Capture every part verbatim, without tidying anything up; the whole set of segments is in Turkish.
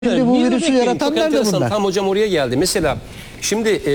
Şimdi bu virüsü yaratanlar da bunlar. Tam hocam oraya geldi. Mesela şimdi e,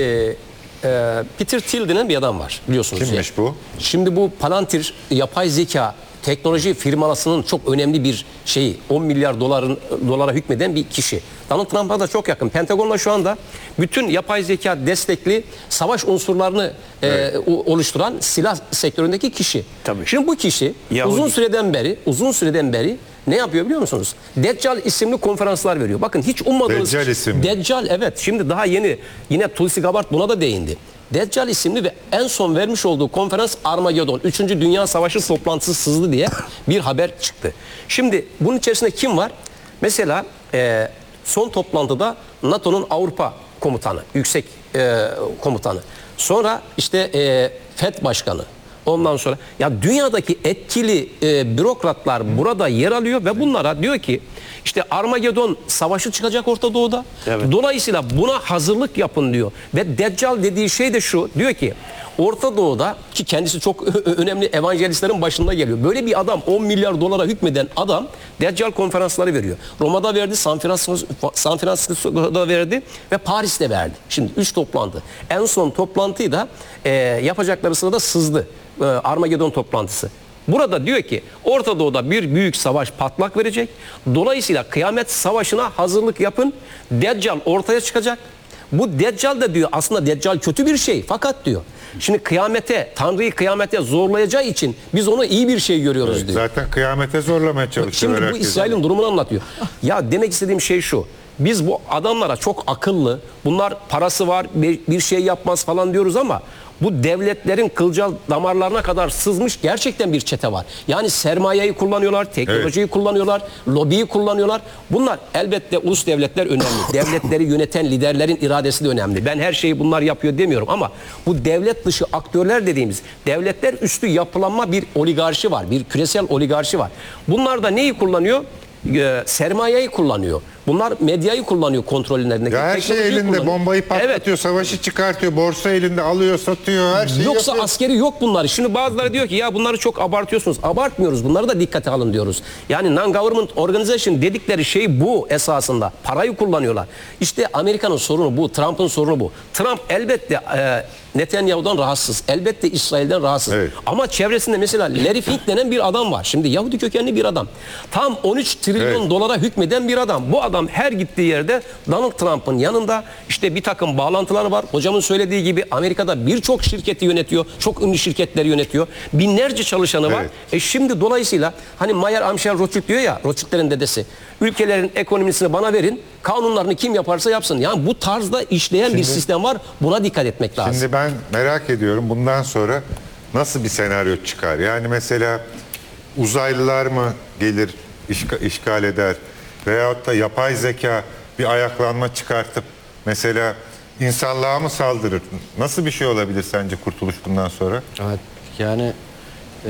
e, Peter Thiel denen bir adam var biliyorsunuz. Kimmiş ya. bu? Şimdi bu Palantir yapay zeka teknoloji firmasının çok önemli bir şeyi, on milyar doların dolara hükmeden bir kişi. Donald Trump'a da çok yakın. Pentagon'la şu anda bütün yapay zeka destekli savaş unsurlarını evet. e, oluşturan silah sektöründeki kişi. Tabii. Şimdi bu kişi Yahudi. uzun süreden beri, uzun süreden beri ne yapıyor biliyor musunuz? Deccal isimli konferanslar veriyor. Bakın hiç ummadığınız... Deccal isimli. Deccal evet. Şimdi daha yeni yine Tulsi Gabbard buna da değindi. Deccal isimli ve en son vermiş olduğu konferans Armageddon. Üçüncü Dünya Savaşı toplantısı sızdı diye bir haber çıktı. Şimdi bunun içerisinde kim var? Mesela e, son toplantıda NATO'nun Avrupa komutanı, yüksek e, komutanı. Sonra işte e, F E D başkanı. Ondan sonra ya dünyadaki etkili e, bürokratlar burada yer alıyor ve bunlara diyor ki işte Armageddon savaşı çıkacak Orta Doğu'da. Evet. Dolayısıyla buna hazırlık yapın diyor. Ve Deccal dediği şey de şu, diyor ki Orta Doğu'da, ki kendisi çok önemli evangelistlerin başında geliyor. Böyle bir adam, on milyar dolara hükmeden adam Deccal konferansları veriyor. Roma'da verdi, San Francisco, San Francisco'da verdi ve Paris'te verdi. Şimdi üç toplantı. En son toplantıyı da e, yapacakları sırada sızdı. E, Armageddon toplantısı. Burada diyor ki Orta Doğu'da bir büyük savaş patlak verecek. Dolayısıyla kıyamet savaşına hazırlık yapın. Deccal ortaya çıkacak. Bu Deccal da diyor aslında Deccal kötü bir şey fakat diyor. Şimdi kıyamete, Tanrı'yı kıyamete zorlayacağı için biz onu iyi bir şey görüyoruz evet, diyor. Zaten kıyamete zorlamaya çalışıyor. Şimdi bu İsrail'in durumunu anlatıyor. Ya demek istediğim şey şu. Biz bu adamlara çok akıllı, bunlar parası var, bir şey yapmaz falan diyoruz ama bu devletlerin kılcal damarlarına kadar sızmış gerçekten bir çete var. Yani sermayeyi kullanıyorlar, teknolojiyi evet. kullanıyorlar, lobiyi kullanıyorlar. Bunlar elbette ulus devletler önemli. Devletleri yöneten liderlerin iradesi de önemli. Ben her şeyi bunlar yapıyor demiyorum ama bu devlet dışı aktörler dediğimiz devletler üstü yapılanma bir oligarşi var. Bir küresel oligarşi var. Bunlar da neyi kullanıyor? Ee, sermayeyi kullanıyor. Bunlar medyayı kullanıyor kontrollerinde. Ya her şey elinde, kullanıyor. Bombayı patlatıyor, evet. Savaşı çıkartıyor, borsa elinde alıyor, satıyor, her şeyi Yoksa yapıyor. askeri yok bunları. Şimdi bazıları diyor ki ya bunları çok abartıyorsunuz. Abartmıyoruz. Bunları da dikkate alın diyoruz. Yani non-government organization dedikleri şey bu esasında. Parayı kullanıyorlar. İşte Amerika'nın sorunu bu. Trump'ın sorunu bu. Trump elbette e, Netanyahu'dan rahatsız. Elbette İsrail'den rahatsız. Evet. Ama çevresinde mesela Larry Fink denen bir adam var. Şimdi Yahudi kökenli bir adam. Tam on üç trilyon evet. dolara hükmeden bir adam. Bu adam her gittiği yerde Donald Trump'ın yanında işte bir takım bağlantıları var. Hocamın söylediği gibi Amerika'da birçok şirketi yönetiyor. Çok ünlü şirketleri yönetiyor. Binlerce çalışanı var. Evet. E şimdi dolayısıyla hani Mayer Amschel Rothschild diyor ya, Rothschild'lerin dedesi. Ülkelerin ekonomisini bana verin. Kanunlarını kim yaparsa yapsın. Yani bu tarzda işleyen şimdi, bir sistem var. Buna dikkat etmek lazım. Şimdi ben merak ediyorum bundan sonra nasıl bir senaryo çıkar? Yani mesela uzaylılar mı gelir, işga, işgal eder? Veyahut da yapay zeka bir ayaklanma çıkartıp mesela insanlığa mı saldırır? Nasıl bir şey olabilir sence kurtuluş bundan sonra? Evet, yani e,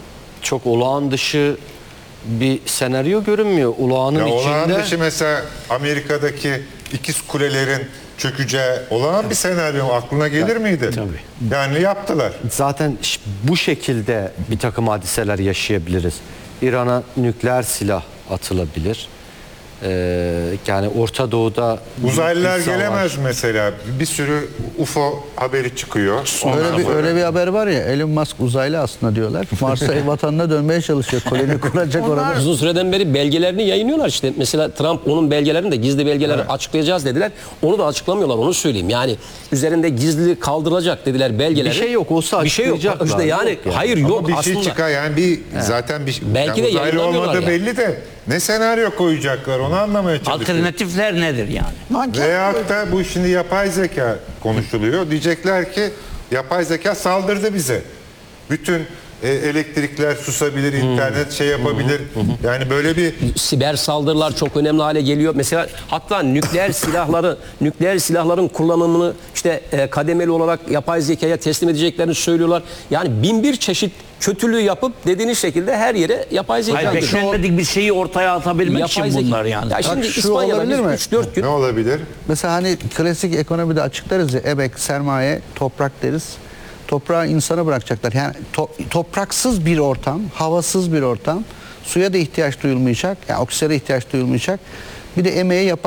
çok olağan dışı bir senaryo görünmüyor. Olağanın ya içinde... Olağan dışı mesela Amerika'daki ikiz kulelerin çökeceği olağan bir senaryo aklına gelir miydi? Tabii. Yani yaptılar. Zaten bu şekilde bir takım hadiseler yaşayabiliriz. İran'a nükleer silah atılabilir. Ee, yani Orta Doğu'da uzaylılar gelemez mesela, bir sürü U F O haberi çıkıyor. Öyle bir, öyle bir haber var ya, Elon Musk uzaylı aslında diyorlar. Mars'a vatanına dönmeye çalışıyor. Koloni kuracak orada. Uzun süreden beri belgelerini yayınlıyorlar işte. Mesela Trump onun belgelerini de, gizli belgeleri evet. açıklayacağız dediler. Onu da açıklamıyorlar, onu söyleyeyim. Yani üzerinde gizli kaldırılacak dediler belgeleri. Bir şey yok, olsa açıklayacaklar. Bir şey yok. İşte yani, yok yani. Hayır Ama yok bir aslında. şey çıkar yani bir evet. zaten bir belki yani de uzaylı olmadığı yani. belli de ne senaryo koyacaklar onu anlamaya çalışıyorum. Alternatifler nedir yani? Veyahut da bu şimdi yapay zeka konuşuluyor. Diyecekler ki yapay zeka saldırdı bize. Bütün e, elektrikler susabilir, internet hmm. şey yapabilir. Hmm. Yani böyle bir siber saldırılar çok önemli hale geliyor. Mesela hatta nükleer silahları, nükleer silahların kullanımını işte e, kademeli olarak yapay zekaya teslim edeceklerini söylüyorlar. Yani bin bir çeşit kötülüğü yapıp dediğiniz şekilde her yere yapay zeka. Hayır, beklenmedik bir şeyi ortaya atabilmek yapay için bunlar yani. Ya şimdi Bak, şu İspanya'da üç dört gün. Ne olabilir? Mesela hani klasik ekonomide açıklarız ya, emek, sermaye, toprak deriz. Toprağı insana bırakacaklar. Yani to topraksız bir ortam, havasız bir ortam, suya da ihtiyaç duyulmayacak, yani oksijene ihtiyaç duyulmayacak. Bir de emeği yapan